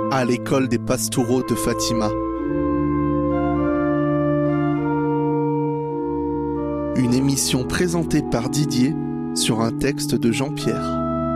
à l'école des Pastoureaux de Fatima. Une émission présentée par Didier sur un texte de Jean-Pierre.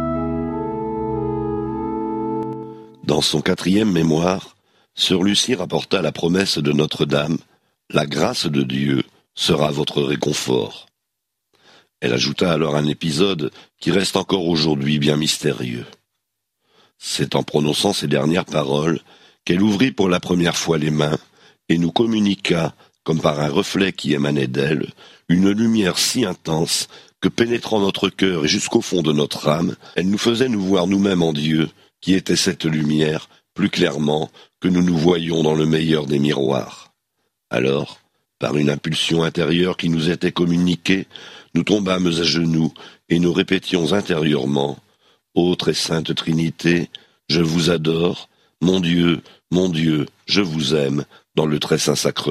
Dans son 4e mémoire, Sœur Lucie rapporta la promesse de Notre-Dame « La grâce de Dieu sera votre réconfort ». Elle ajouta alors un épisode qui reste encore aujourd'hui bien mystérieux. C'est en prononçant ces dernières paroles qu'elle ouvrit pour la première fois les mains et nous communiqua, comme par un reflet qui émanait d'elle, une lumière si intense que, pénétrant notre cœur et jusqu'au fond de notre âme, elle nous faisait nous voir nous-mêmes en Dieu, qui était cette lumière, plus clairement que nous nous voyions dans le meilleur des miroirs. Alors, par une impulsion intérieure qui nous était communiquée, nous tombâmes à genoux et nous répétions intérieurement « Ô très sainte Trinité, je vous adore, mon Dieu, je vous aime, dans le très saint sacrement. »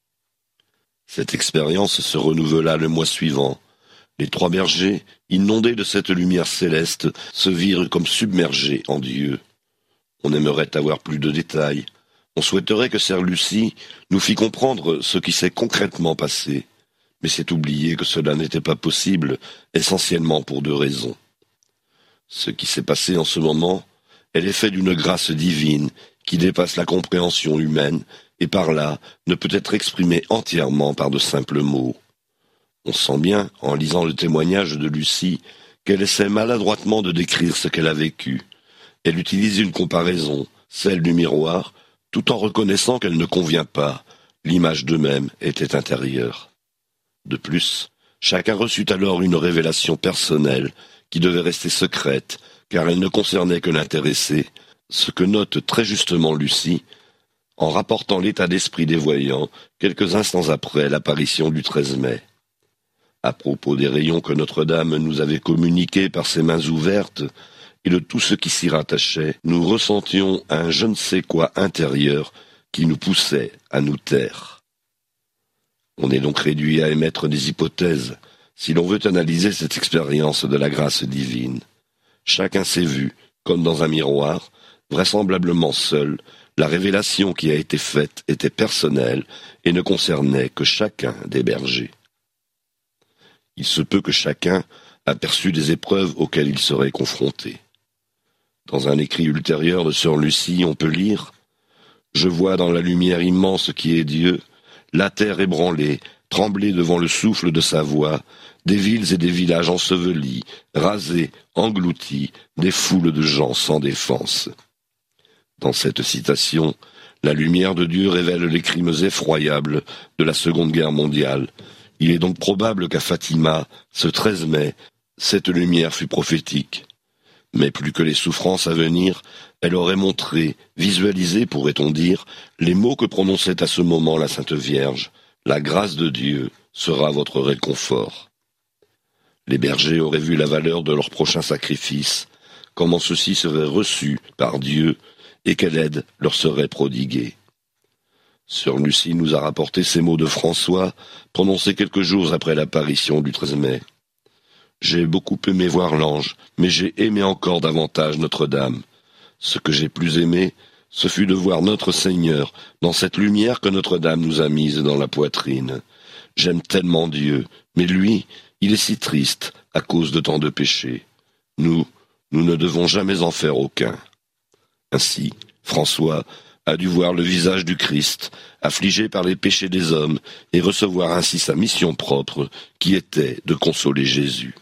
Cette expérience se renouvela le mois suivant. Les 3 bergers, inondés de cette lumière céleste, se virent comme submergés en Dieu. On aimerait avoir plus de détails. On souhaiterait que Sœur Lucie nous fît comprendre ce qui s'est concrètement passé. Mais c'est oublier que cela n'était pas possible, essentiellement pour 2 raisons. Ce qui s'est passé en ce moment est l'effet d'une grâce divine qui dépasse la compréhension humaine et par là ne peut être exprimée entièrement par de simples mots. On sent bien, en lisant le témoignage de Lucie, qu'elle essaie maladroitement de décrire ce qu'elle a vécu. Elle utilise une comparaison, celle du miroir, tout en reconnaissant qu'elle ne convient pas. L'image d'eux-mêmes était intérieure. De plus, chacun reçut alors une révélation personnelle qui devait rester secrète, car elle ne concernait que l'intéressé, ce que note très justement Lucie, en rapportant l'état d'esprit des voyants quelques instants après l'apparition du 13 mai. À propos des rayons que Notre-Dame nous avait communiqués par ses mains ouvertes, et de tout ce qui s'y rattachait, nous ressentions un je ne sais quoi intérieur qui nous poussait à nous taire. On est donc réduit à émettre des hypothèses, si l'on veut analyser cette expérience de la grâce divine. Chacun s'est vu, comme dans un miroir, vraisemblablement seul. La révélation qui a été faite était personnelle et ne concernait que chacun des bergers. Il se peut que chacun aperçût des épreuves auxquelles il serait confronté. Dans un écrit ultérieur de Sœur Lucie, on peut lire « Je vois dans la lumière immense qui est Dieu, la terre ébranlée, trembler devant le souffle de sa voix, des villes et des villages ensevelis, rasés, engloutis, des foules de gens sans défense. » Dans cette citation, la lumière de Dieu révèle les crimes effroyables de la Seconde Guerre mondiale. Il est donc probable qu'à Fatima, ce 13 mai, cette lumière fut prophétique. Mais plus que les souffrances à venir, elle aurait montré, visualisé, pourrait-on dire, les mots que prononçait à ce moment la Sainte Vierge. La grâce de Dieu sera votre réconfort. Les bergers auraient vu la valeur de leur prochain sacrifice, comment ceux-ci seraient reçus par Dieu et quelle aide leur serait prodiguée. Sœur Lucie nous a rapporté ces mots de François, prononcés quelques jours après l'apparition du 13 mai. « J'ai beaucoup aimé voir l'ange, mais j'ai aimé encore davantage Notre-Dame. Ce que j'ai plus aimé, ce fut de voir notre Seigneur dans cette lumière que Notre-Dame nous a mise dans la poitrine. J'aime tellement Dieu, mais lui, il est si triste à cause de tant de péchés. Nous ne devons jamais en faire aucun. » Ainsi, François a dû voir le visage du Christ, affligé par les péchés des hommes, et recevoir ainsi sa mission propre, qui était de consoler Jésus.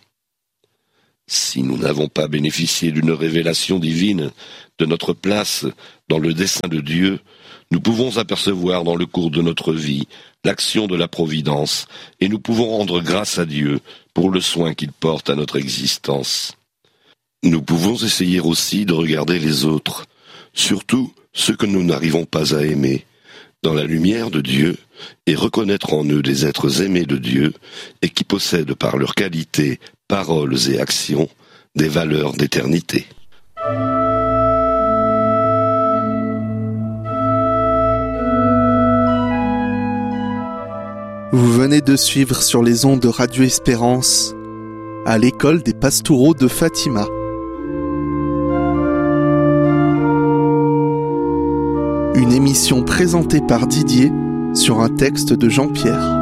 Si nous n'avons pas bénéficié d'une révélation divine de notre place dans le dessein de Dieu, nous pouvons apercevoir dans le cours de notre vie l'action de la Providence, et nous pouvons rendre grâce à Dieu pour le soin qu'il porte à notre existence. Nous pouvons essayer aussi de regarder les autres, surtout ceux que nous n'arrivons pas à aimer, dans la lumière de Dieu, et reconnaître en eux des êtres aimés de Dieu, et qui possèdent par leurs qualités, paroles et actions, des valeurs d'éternité. Vous venez de suivre sur les ondes de Radio Espérance, à l'école des Pastoureaux de Fatima. Une émission présentée par Didier sur un texte de Jean-Pierre.